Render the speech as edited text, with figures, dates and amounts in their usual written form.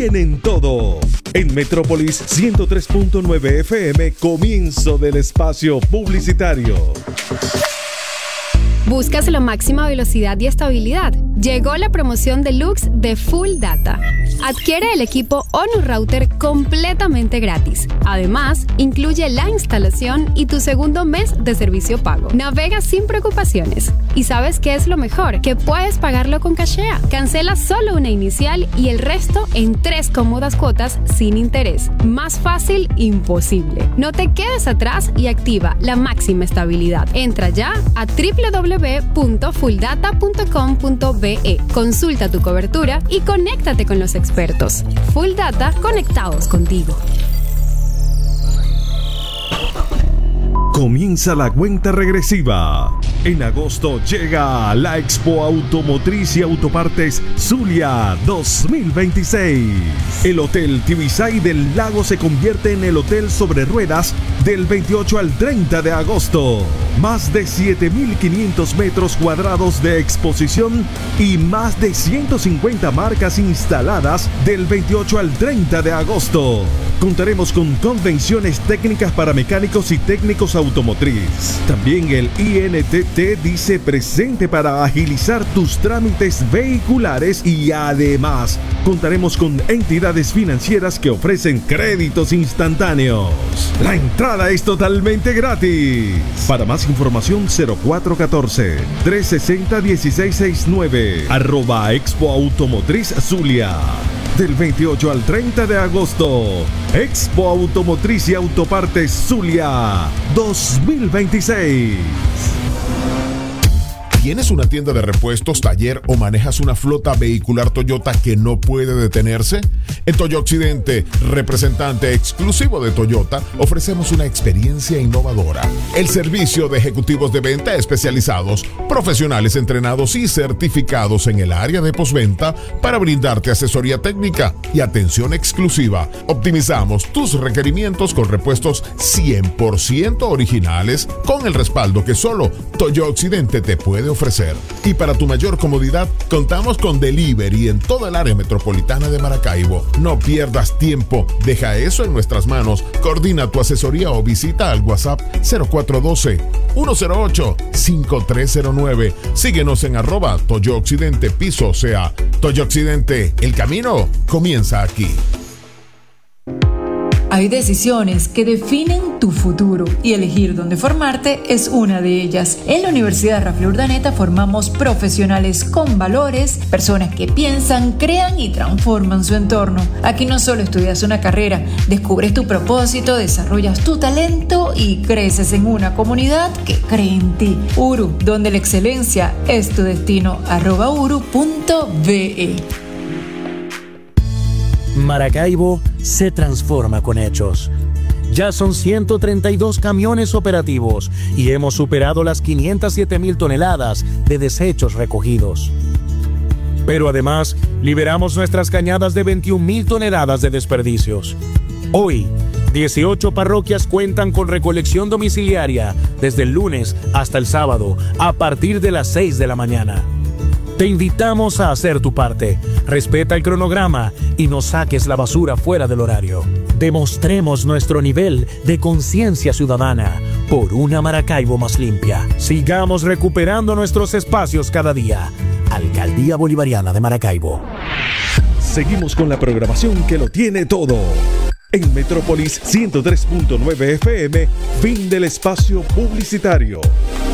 tienen todo. En Metrópolis 103.9 FM, comienzo del espacio publicitario. ¿Buscas la máxima velocidad y estabilidad? Llegó la promoción deluxe de Full Data. Adquiere el equipo ONU Router completamente gratis. Además, incluye la instalación y tu segundo mes de servicio pago. Navega sin preocupaciones. ¿Y sabes qué es lo mejor? Que puedes pagarlo con Cashea. Cancela solo una inicial y el resto en 3 cómodas cuotas sin interés. Más fácil, imposible. No te quedes atrás y activa la máxima estabilidad. Entra ya a www.fulldata.com.be. Consulta tu cobertura y conéctate con los expertos. Full Data, conectados contigo. Comienza la cuenta regresiva. En agosto llega la Expo Automotriz y Autopartes Zulia 2026. El Hotel Tibisay del Lago se convierte en el hotel sobre ruedas del 28 al 30 de agosto. Más de 7.500 metros cuadrados de exposición y más de 150 marcas instaladas del 28 al 30 de agosto. Contaremos con convenciones técnicas para mecánicos y técnicos automotriz. También el INTT dice presente para agilizar tus trámites vehiculares y además contaremos con entidades financieras que ofrecen créditos instantáneos. La entrada es totalmente gratis. Para más información 0414-360-1669 @Expo Automotriz Zulia. Del 28 al 30 de agosto, Expo Automotriz y Autopartes Zulia 2026. ¿Tienes una tienda de repuestos, taller o manejas una flota vehicular Toyota que no puede detenerse? En Toyo Occidente, representante exclusivo de Toyota, ofrecemos una experiencia innovadora. El servicio de ejecutivos de venta especializados, profesionales entrenados y certificados en el área de postventa para brindarte asesoría técnica y atención exclusiva. Optimizamos tus requerimientos con repuestos 100% originales con el respaldo que solo Toyo Occidente te puede ofrecer. Y para tu mayor comodidad, contamos con delivery en toda el área metropolitana de Maracaibo. No pierdas tiempo, deja eso en nuestras manos. Coordina tu asesoría o visita al WhatsApp 0412-108-5309. Síguenos en @Toyo Occidente Piso, o sea, Toyo Occidente, el camino comienza aquí. Hay decisiones que definen tu futuro y elegir dónde formarte es una de ellas. En la Universidad Rafael Urdaneta formamos profesionales con valores, personas que piensan, crean y transforman su entorno. Aquí no solo estudias una carrera, descubres tu propósito, desarrollas tu talento y creces en una comunidad que cree en ti. URU, donde la excelencia es tu destino. @uru.be. Maracaibo se transforma con hechos. Ya son 132 camiones operativos y hemos superado las 507,000 toneladas de desechos recogidos. Pero además, liberamos nuestras cañadas de 21,000 toneladas de desperdicios. Hoy, 18 parroquias cuentan con recolección domiciliaria desde el lunes hasta el sábado a partir de las 6 de la mañana. Te invitamos a hacer tu parte. Respeta el cronograma y no saques la basura fuera del horario. Demostremos nuestro nivel de conciencia ciudadana por una Maracaibo más limpia. Sigamos recuperando nuestros espacios cada día. Alcaldía Bolivariana de Maracaibo. Seguimos con la programación que lo tiene todo. En Metrópolis 103.9 FM, fin del espacio publicitario.